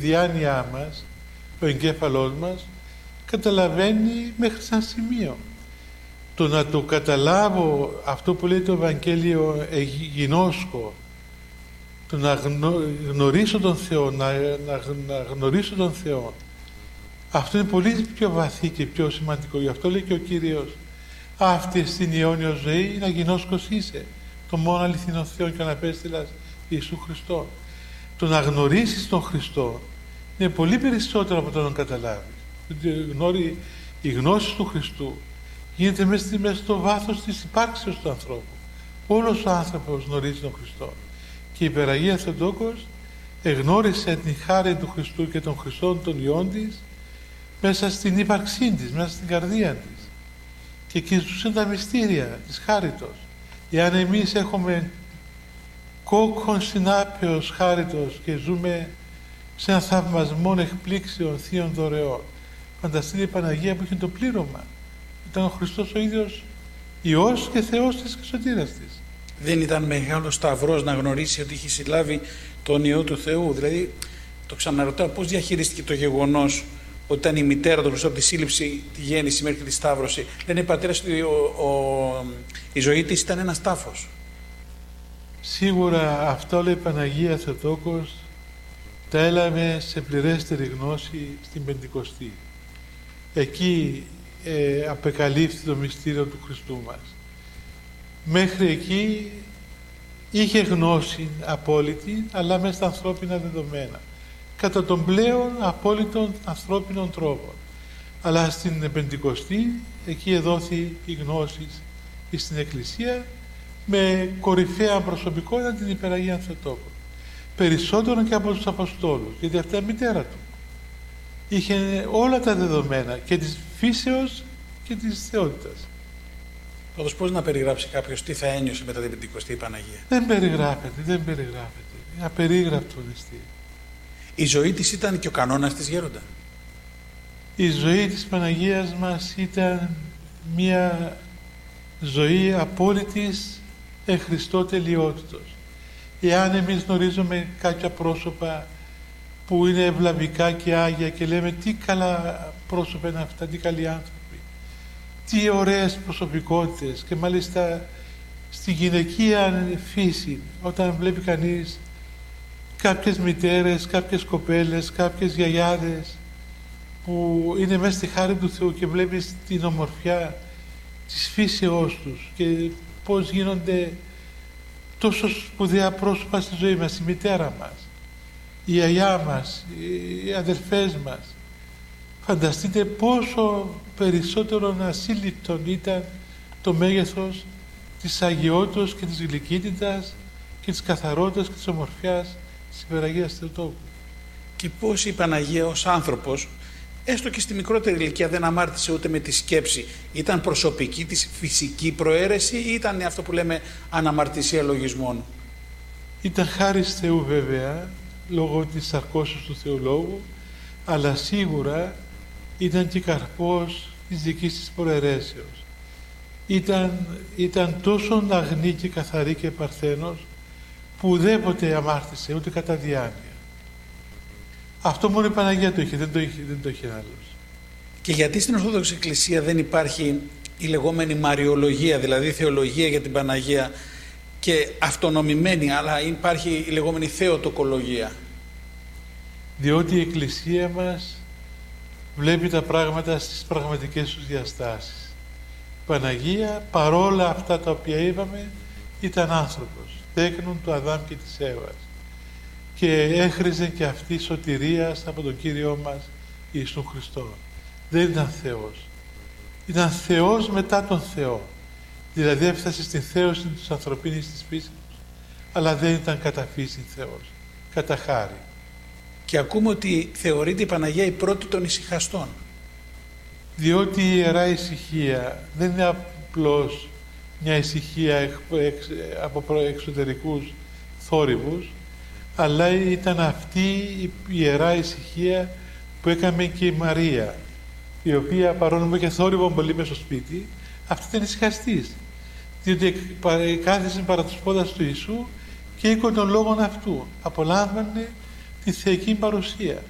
διάνοιά μας, ο εγκέφαλός μας, καταλαβαίνει μέχρι σαν σημείο. Το να το καταλάβω αυτό που λέει το Ευαγγέλιο γινώσκω, το να γνωρίσω τον Θεό, να γνωρίσω τον Θεό, αυτό είναι πολύ πιο βαθύ και πιο σημαντικό. Γι' αυτό λέει και ο Κύριος, αυτή στην αιώνια ζωή να γινώσκος είσαι, το μόνο αληθινό Θεό και αναπέστειλας Ιησού Χριστό. Το να γνωρίσεις τον Χριστό είναι πολύ περισσότερο από το να καταλάβεις. Η γνώση του Χριστού γίνεται μέσα στο βάθος της υπάρξεως του ανθρώπου. Όλος ο άνθρωπος γνωρίζει τον Χριστό. Και η Υπεραγία Θεοτόκος εγνώρισε την χάρη του Χριστού και των Χριστών των ιών της μέσα στην ύπαρξή της, μέσα στην καρδία της. Και εκεί ζούσε τα μυστήρια της χάριτος. Εάν εμείς έχουμε κόκκον συνάπεως χάριτος και ζούμε σε έναν θαυμασμό εκπλήξεων θείων δωρεών, φανταστείτε η Παναγία που είχε το πλήρωμα. Ήταν ο Χριστός ο ίδιος Υιός και Θεός της και Σωτήρας της. Δεν ήταν μεγάλο σταυρός να γνωρίσει ότι είχε συλλάβει τον Υιό του Θεού? Δηλαδή, το ξαναρωτάω, πώς διαχειρίστηκε το γεγονός ότι ήταν η μητέρα του Χριστού από τη σύλληψη, τη γέννηση μέχρι τη σταύρωση? Λένε οι πατέρες ότι η ζωή της ήταν ένας τάφος. Σίγουρα αυτό, λέει η Παναγία Θεοτόκος, τα έλαβε σε πληρέστερη γνώση στην Πεντηκοστή. Εκεί απεκαλύφθη το μυστήριο του Χριστού μας. Μέχρι εκεί είχε γνώση απόλυτη, αλλά μέσα στα ανθρώπινα δεδομένα, κατά των πλέον απόλυτων ανθρώπινων τρόπων. Αλλά στην Πεντηκοστή, εκεί εδόθη η γνώση στην Εκκλησία με κορυφαία προσωπικότητα την Υπεραγία Θεοτόκο. Περισσότερο και από τους Αποστόλους, γιατί αυτή είναι μητέρα του. Είχε όλα τα δεδομένα και της φύσεως και της θεότητας. Πάντως πώς να περιγράψει κάποιος τι θα ένιωσε μετά την Πεντηκοστή Παναγία? Δεν περιγράφεται. Απερίγραπτο νηστή. Η ζωή της ήταν και ο κανόνας της, γέροντα? Η ζωή της Παναγίας μας ήταν μια ζωή απόλυτης εν Χριστώ τελειότητος. Εάν εμείς γνωρίζουμε κάποια πρόσωπα που είναι ευλαβικά και άγια και λέμε τι καλά πρόσωπα είναι αυτά, τι καλοί άνθρωποι, τι ωραίες προσωπικότητες, και μάλιστα στη γυναικεία φύση, όταν βλέπει κανείς κάποιες μητέρες, κάποιες κοπέλες, κάποιες γιαγιάδες που είναι μέσα στη χάρη του Θεού και βλέπεις την ομορφιά της φύσεώς τους και πώς γίνονται τόσο σπουδαία πρόσωπα στη ζωή μας, η μητέρα μας, η γιαγιά μας, οι αδερφές μας. Φανταστείτε πόσο περισσότερο ασύλληπτον ήταν το μέγεθος της αγιότητας και της γλυκύτητας και της καθαρότητας και της ομορφιάς της Υπεραγίας Θεοτόκου. Και πώς η Παναγία ως άνθρωπος, έστω και στη μικρότερη ηλικία, δεν αμάρτησε ούτε με τη σκέψη? Ήταν προσωπική της φυσική προαίρεση ή ήταν αυτό που λέμε αναμαρτησία λογισμών? Ήταν χάρις Θεού βέβαια, λόγω της σαρκώσεως του Θεολόγου, αλλά σίγουρα ήταν και καρπός της δικής της προαιρέσεως. Ήταν τόσο αγνή και καθαρή και παρθένος που ουδέποτε αμάρτησε ούτε κατά διάνοια. Αυτό μόνο η Παναγία το είχε, δεν το είχε άλλος. Και γιατί στην Ορθόδοξη Εκκλησία δεν υπάρχει η λεγόμενη Μαριολογία, δηλαδή θεολογία για την Παναγία και αυτονομημένη, αλλά υπάρχει η λεγόμενη Θεοτοκολογία? Διότι η Εκκλησία μας βλέπει τα πράγματα στις πραγματικές τους διαστάσεις. Η Παναγία, παρόλα αυτά τα οποία είπαμε, ήταν άνθρωπος, τέκνον του Αδάμ και της Εύας, και έχριζε και αυτή σωτηρίας από τον Κύριό μας Ιησού Χριστό. Δεν ήταν Θεός. Ήταν Θεός μετά τον Θεό. Δηλαδή έφτασε στην θέωση της ανθρωπίνης της φύσης, αλλά δεν ήταν κατά φύση Θεός, κατά χάρη. Και ακούμε ότι θεωρείται η Παναγία η πρώτη των ησυχαστών. Διότι η Ιερά Ησυχία δεν είναι απλώς μια ησυχία από εξωτερικούς θόρυβους, αλλά ήταν αυτή η Ιερά Ησυχία που έκαμε και η Μαρία, η οποία παρόλο που είχε θόρυβο πολύ μες στο σπίτι, αυτή ήταν ησυχαστής, διότι κάθισε παρά τους πόδας του Ιησού και οίκο των λόγων αυτού. Απολάμβανε τη θεϊκή παρουσία.